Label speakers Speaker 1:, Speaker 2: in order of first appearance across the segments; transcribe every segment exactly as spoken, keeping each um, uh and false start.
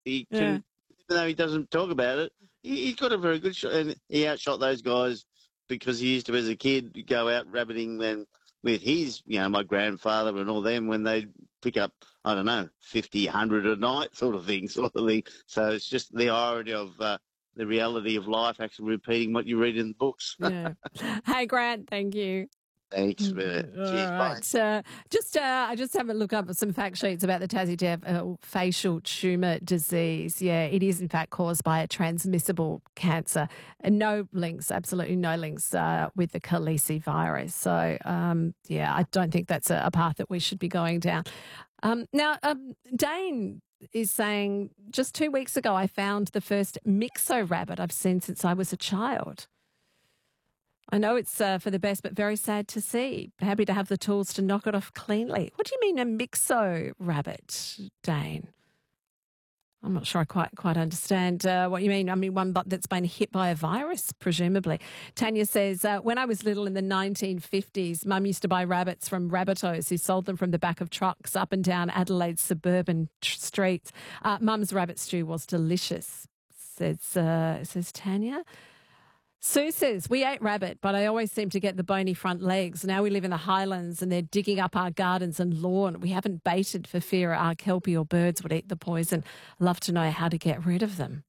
Speaker 1: He can,
Speaker 2: Yeah.
Speaker 1: even though he doesn't talk about it, he, he's got a very good shot, and he outshot those guys because he used to, as a kid, go out rabbiting then with his, you know, my grandfather and all them when they pick up, I don't know, fifty, one hundred a night sort of thing, sort of thing. So it's just the irony of uh, the reality of life actually repeating what you read in the books.
Speaker 2: Yeah. Hey, Grant, thank you.
Speaker 1: Thanks, man.
Speaker 2: All
Speaker 1: Cheers, bye.
Speaker 2: right. Uh, just, uh, I just have a look up some fact sheets about the Tassie Deaf uh, facial tumour disease. Yeah, it is in fact caused by a transmissible cancer, and no links, absolutely no links uh, with the Khaleesi virus. So, um, yeah, I don't think that's a, a path that we should be going down. Um, now, um, Dane is saying, just two weeks ago, I found the first Mixo rabbit I've seen since I was a child. I know it's uh, for the best, but very sad to see. Happy to have the tools to knock it off cleanly. What do you mean a Mixo rabbit, Dane? I'm not sure I quite quite understand uh, what you mean. I mean, one that's been hit by a virus, presumably. Tanya says, uh, when I was little in the nineteen fifties, Mum used to buy rabbits from rabbitohs who sold them from the back of trucks up and down Adelaide's suburban tr- streets. Uh, Mum's rabbit stew was delicious, says, uh, says Tanya. Sue says, we ate rabbit, but I always seem to get the bony front legs. Now we live in the Highlands and they're digging up our gardens and lawn. We haven't baited for fear our kelpie or birds would eat the poison. Love to know how to get rid of them.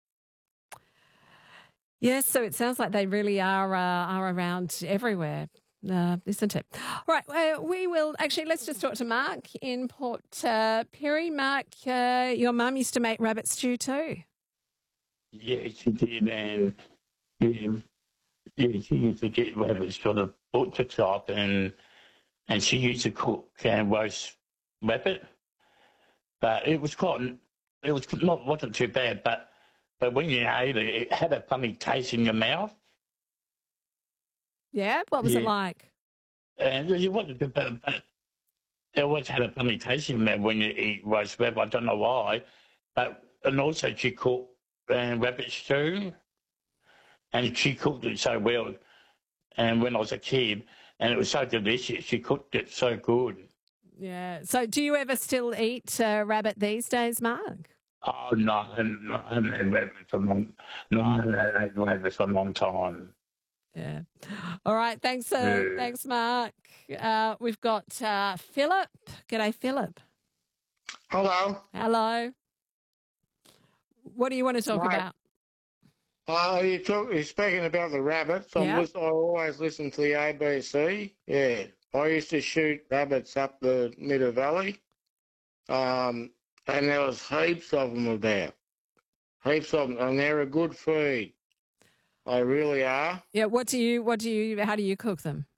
Speaker 2: Yes, so it sounds like they really are uh, are around everywhere, uh, isn't it? All right, uh, we will actually, let's just talk to Mark in Port uh, Pirie. Mark, uh, your mum used to make rabbit stew too.
Speaker 3: Yeah, she did, and yeah, yeah, she used to get rabbits for the butcher shop, and and she used to cook and roast rabbit. But it was quite, it was not wasn't too bad, but but when you ate it, it had a funny taste in your mouth.
Speaker 2: Yeah, what was
Speaker 3: Yeah.
Speaker 2: it like?
Speaker 3: And it wasn't too bad, but it always had a funny taste in your mouth when you eat roast rabbit. I don't know why, but and also she cooked um, rabbit stew. And she cooked it so well. And when I was a kid, and it was so delicious, she cooked it so good.
Speaker 2: Yeah. So do you ever still eat uh, rabbit these days, Mark?
Speaker 3: Oh, no, no, I haven't had rabbit for a long, no, I haven't had rabbit for a long time.
Speaker 2: Yeah. All right. Thanks, uh,
Speaker 3: Yeah.
Speaker 2: thanks, Mark. Uh, we've got uh, Philip. G'day, Philip.
Speaker 4: Hello.
Speaker 2: Hello. What do you want to talk
Speaker 4: Right.
Speaker 2: about?
Speaker 4: Uh, you talk, you're speaking about the rabbits. I'm
Speaker 2: Yeah.
Speaker 4: lis- I always listen to the A B C. Yeah. I used to shoot rabbits up the Middle Valley. Um, and there was heaps of them about. Heaps of them. And they're a good feed. They really are.
Speaker 2: Yeah. What do you? What do you? How do you cook them?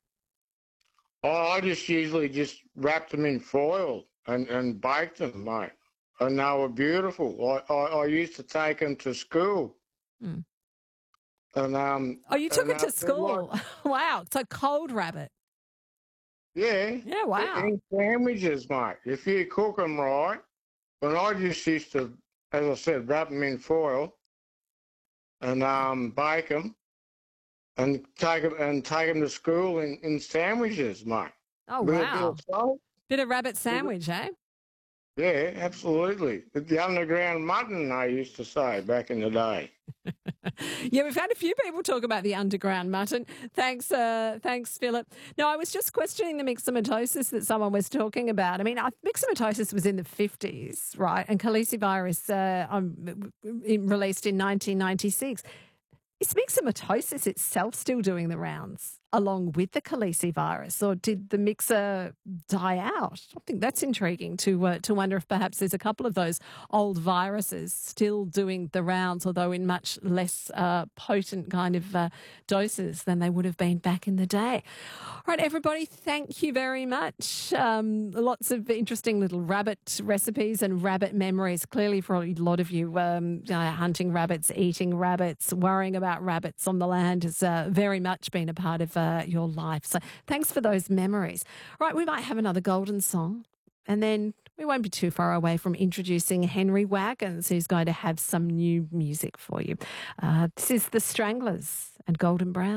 Speaker 4: Oh, I just usually just wrapped them in foil and, and baked them, mate. And they were beautiful. I, I, I used to take them to school.
Speaker 2: Hmm.
Speaker 4: And um.
Speaker 2: Oh, you took
Speaker 4: and
Speaker 2: it to
Speaker 4: after
Speaker 2: school. Wow. So cold rabbit.
Speaker 4: Yeah.
Speaker 2: Yeah. Wow.
Speaker 4: In sandwiches, mate. If you cook them right, and I just used to, as I said, wrap them in foil and um, bake them and take them and take them to school in, in sandwiches, mate.
Speaker 2: Oh,
Speaker 4: With a bit
Speaker 2: wow.
Speaker 4: of salt.
Speaker 2: Bit of rabbit sandwich, eh?
Speaker 4: Yeah, absolutely. The underground mutton, I used to say back in the day.
Speaker 2: Yeah, we've had a few people talk about the underground mutton. Thanks, uh, thanks, Philip. No, I was just questioning the myxomatosis that someone was talking about. I mean, I, myxomatosis was in the fifties, right? And Khaleesi virus uh, um, released in nineteen ninety-six. Is myxomatosis itself still doing the rounds along with the Khaleesi virus, or did the mixer die out? I think that's intriguing to uh, to wonder if perhaps there's a couple of those old viruses still doing the rounds, although in much less uh, potent kind of uh, doses than they would have been back in the day. All right, everybody, thank you very much. Um, lots of interesting little rabbit recipes and rabbit memories. Clearly, for a lot of you, um, you know, hunting rabbits, eating rabbits, worrying about rabbits on the land has uh, very much been a part of uh, your life. So thanks for those memories. Right, we might have another golden song, and then we won't be too far away from introducing Henry Wagons, who's going to have some new music for you. Uh, this is The Stranglers and Golden Brown.